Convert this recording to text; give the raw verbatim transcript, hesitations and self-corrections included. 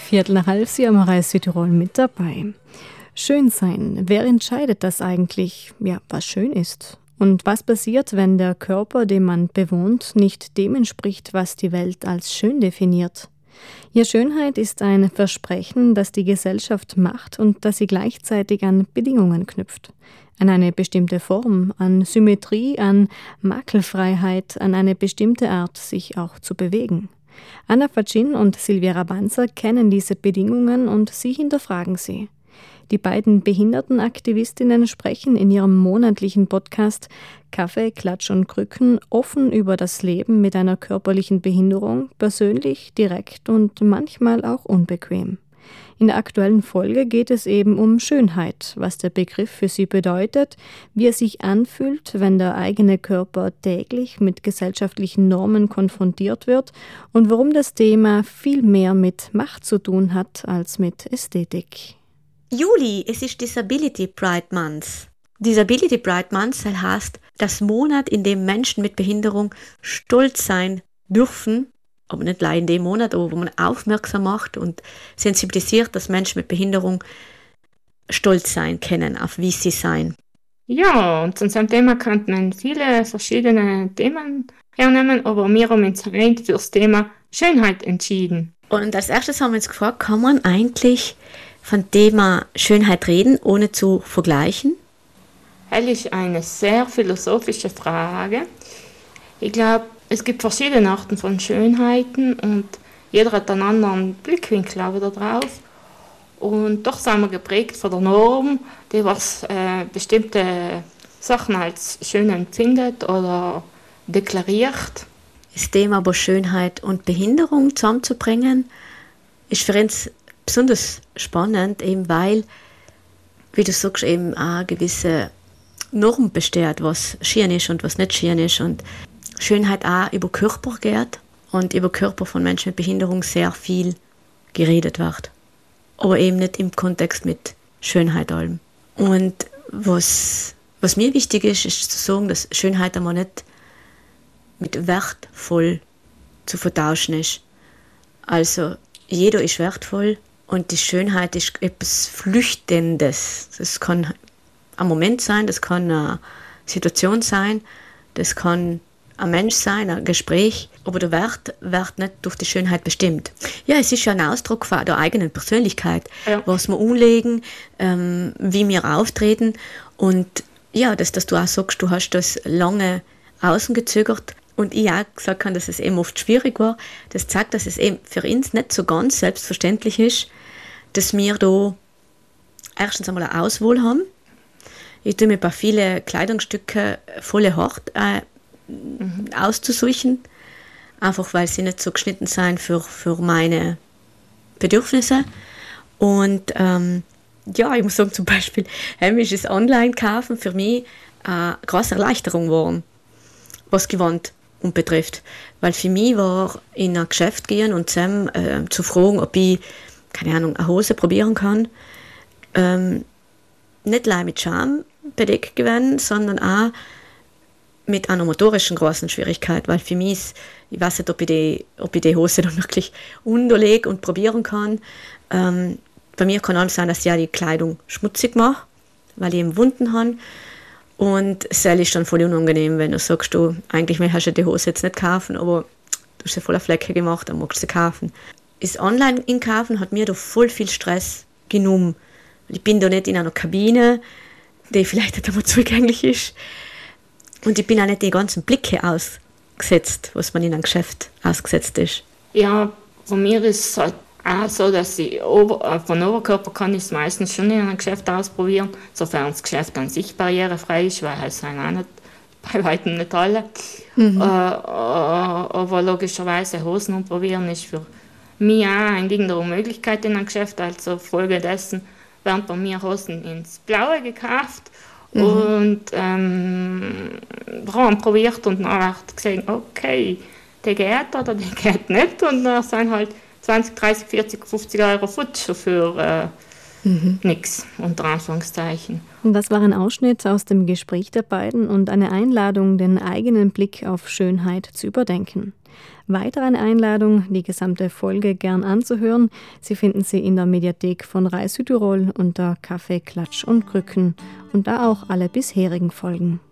Viertel nach halb, Sie am Reis Südtirol mit dabei. Schön sein. Wer entscheidet das eigentlich, ja, was schön ist? Und was passiert, wenn der Körper, den man bewohnt, nicht dem entspricht, was die Welt als schön definiert? Ja, Schönheit ist ein Versprechen, das die Gesellschaft macht und das sie gleichzeitig an Bedingungen knüpft. An eine bestimmte Form, an Symmetrie, an Makelfreiheit, an eine bestimmte Art, sich auch zu bewegen. Anna Facin und Silvia Rabanza kennen diese Bedingungen und sie hinterfragen sie. Die beiden Behindertenaktivistinnen sprechen in ihrem monatlichen Podcast Kaffee, Klatsch und Krücken offen über das Leben mit einer körperlichen Behinderung, persönlich, direkt und manchmal auch unbequem. In der aktuellen Folge geht es eben um Schönheit, was der Begriff für sie bedeutet, wie er sich anfühlt, wenn der eigene Körper täglich mit gesellschaftlichen Normen konfrontiert wird und warum das Thema viel mehr mit Macht zu tun hat als mit Ästhetik. Juli, es ist Disability Pride Month. Disability Pride Month heißt das Monat, in dem Menschen mit Behinderung stolz sein dürfen, aber nicht allein in dem Monat, aber wo man aufmerksam macht und sensibilisiert, dass Menschen mit Behinderung stolz sein können, auf wie sie sein. Ja, und zu unserem Thema könnte man viele verschiedene Themen hernehmen, aber wir haben uns rein für das Thema Schönheit entschieden. Und als erstes haben wir uns gefragt, kann man eigentlich von Thema Schönheit reden, ohne zu vergleichen? Das ist eine sehr philosophische Frage. Ich glaube, es gibt verschiedene Arten von Schönheiten und jeder hat einen anderen Blickwinkel auch wieder drauf. Und doch sind wir geprägt von der Norm, die was äh, bestimmte Sachen als schön empfindet oder deklariert. Das Thema aber Schönheit und Behinderung zusammenzubringen, ist für uns besonders spannend, eben weil, wie du sagst, eben auch eine gewisse Norm besteht, was schön ist und was nicht schön ist. Und Schönheit auch über Körper geht und über Körper von Menschen mit Behinderung sehr viel geredet wird. Aber eben nicht im Kontext mit Schönheit allem. Und was, was mir wichtig ist, ist zu sagen, dass Schönheit einmal nicht mit wertvoll zu vertauschen ist. Also jeder ist wertvoll und die Schönheit ist etwas Flüchtendes. Das kann ein Moment sein, das kann eine Situation sein, das kann ein Mensch sein, ein Gespräch, aber der Wert wird nicht durch die Schönheit bestimmt. Ja, es ist ja ein Ausdruck von der eigenen Persönlichkeit, ja. Was wir umlegen, ähm, wie wir auftreten und ja, dass, dass du auch sagst, du hast das lange außen gezögert und ich auch gesagt habe, dass es eben oft schwierig war, das zeigt, dass es eben für uns nicht so ganz selbstverständlich ist, dass wir da erstens einmal eine Auswahl haben. Ich tue mir bei vielen Kleidungsstücke volle hart äh, mhm. auszusuchen, einfach weil sie nicht so geschnitten sind für, für meine Bedürfnisse. Und ähm, ja, ich muss sagen, zum Beispiel, heimisches Online-Kaufen für mich eine große Erleichterung geworden, was Gewand betrifft. Weil für mich war in ein Geschäft gehen und zusammen äh, zu fragen, ob ich, keine Ahnung, eine Hose probieren kann, ähm, nicht allein mit Scham bedeckt gewesen, sondern auch mit einer motorischen großen Schwierigkeit, weil für mich ist, ich weiß nicht, ob ich die, ob ich die Hose dann wirklich unterlege und probieren kann. Ähm, bei mir kann auch sein, dass ich auch die Kleidung schmutzig mache, weil ich eben Wunden habe. Und es ist dann voll unangenehm, wenn du sagst, du, eigentlich hast du die Hose jetzt nicht kaufen, aber du hast sie voller Flecke gemacht, dann magst du sie kaufen. Das Online-Einkaufen hat mir da voll viel Stress genommen. Ich bin da nicht in einer Kabine, die vielleicht nicht einmal zugänglich ist. Und ich bin auch nicht die ganzen Blicke ausgesetzt, was man in einem Geschäft ausgesetzt ist. Ja, von mir ist es halt auch so, dass ich Ober- von Oberkörper kann ich es meistens schon in einem Geschäft ausprobieren, sofern das Geschäft an sich barrierefrei ist, weil es sind auch nicht, bei weitem nicht alle. Mhm. Äh, aber logischerweise Hosen umprobieren ist für mich auch ein Ding der Unmöglichkeit in einem Geschäft. Also folgedessen werden bei mir Hosen ins Blaue gekauft. Mhm. Und ähm, haben probiert und dann habe ich gesehen, okay, der geht oder der geht nicht. Und dann sind halt zwanzig, dreißig, vierzig, fünfzig Euro Futsch für äh, mhm. nichts, unter Anführungszeichen. Und das war ein Ausschnitt aus dem Gespräch der beiden und eine Einladung, den eigenen Blick auf Schönheit zu überdenken. Weiter eine Einladung, die gesamte Folge gern anzuhören. Sie finden sie in der Mediathek von Rai Südtirol unter Kaffee, Klatsch und Krücken und da auch alle bisherigen Folgen.